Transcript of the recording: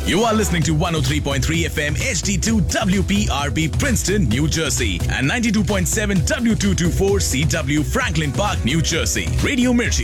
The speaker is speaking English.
You are listening to 103.3 FM HD2 WPRP Princeton, New Jersey and 92.7 W224 CW Franklin Park, New Jersey. Radio Mirchi.